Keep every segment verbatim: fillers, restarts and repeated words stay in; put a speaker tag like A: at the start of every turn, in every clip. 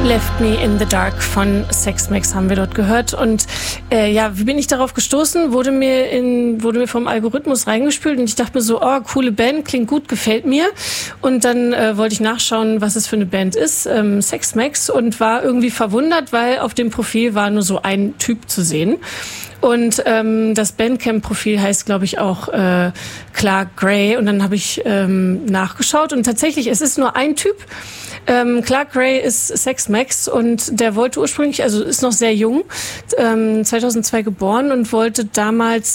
A: Left Me in the Dark von Sex Max haben wir dort gehört. Und äh, ja, wie bin ich darauf gestoßen? Wurde mir in, wurde mir vom Algorithmus reingespült und ich dachte mir so, oh, coole Band, klingt gut, gefällt mir. Und dann äh, wollte ich nachschauen, was es für eine Band ist, ähm, Sex Max, und war irgendwie verwundert, weil auf dem Profil war nur so ein Typ zu sehen. Und ähm, das Bandcamp-Profil heißt, glaube ich, auch äh, Clark Gray. Und dann habe ich ähm, nachgeschaut und tatsächlich, es ist nur ein Typ. Ähm, Clark Gray ist Sex Max und der wollte ursprünglich, also ist noch sehr jung, ähm, zweitausendzwei geboren und wollte damals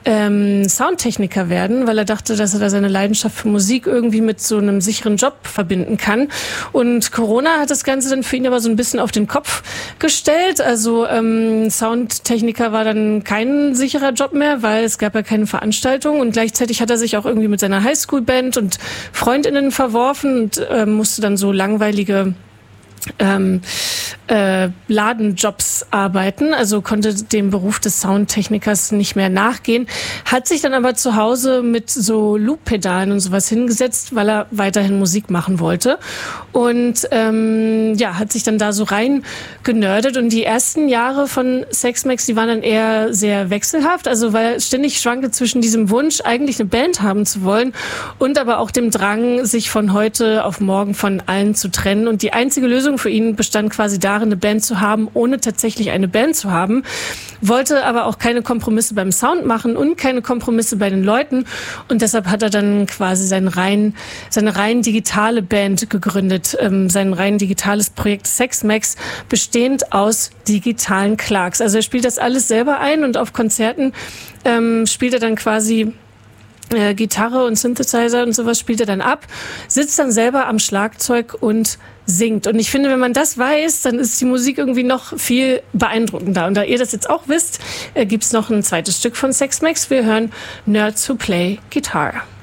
A: ähm, Soundtechniker werden, weil er dachte, dass er da seine Leidenschaft für Musik irgendwie mit so einem sicheren Job verbinden kann. Und Corona hat das Ganze dann für ihn aber so ein bisschen auf den Kopf gestellt. Also ähm, Soundtechniker war dann kein sicherer Job mehr, weil es gab ja keine Veranstaltung und gleichzeitig hat er sich auch irgendwie mit seiner Highschool-Band und FreundInnen verworfen und äh, musste dann so langweilige ähm, äh, Ladenjobs arbeiten, also konnte dem Beruf des Soundtechnikers nicht mehr nachgehen, hat sich dann aber zu Hause mit so Loop-Pedalen und sowas hingesetzt, weil er weiterhin Musik machen wollte und ähm, ja, hat sich dann da so rein genördet und die ersten Jahre von Sex Max, die waren dann eher sehr wechselhaft, also weil er ständig schwankte zwischen diesem Wunsch, eigentlich eine Band haben zu wollen und aber auch dem Drang, sich von heute auf morgen von allen zu trennen und die einzige Lösung für ihn bestand quasi darin, eine Band zu haben, ohne tatsächlich eine Band zu haben, wollte aber auch keine Kompromisse beim Sound machen und keine Kompromisse bei den Leuten und deshalb hat er dann quasi sein rein, seine rein digitale Band gegründet, ähm, sein rein digitales Projekt Sex Max, bestehend aus digitalen Clarks. Also er spielt das alles selber ein und auf Konzerten ähm, spielt er dann quasi äh, Gitarre und Synthesizer und sowas spielt er dann ab, sitzt dann selber am Schlagzeug und singt. Und ich finde, wenn man das weiß, dann ist die Musik irgendwie noch viel beeindruckender. Und da ihr das jetzt auch wisst, äh, gibt's noch ein zweites Stück von Sex Max. Wir hören Nerds Who Play Guitar.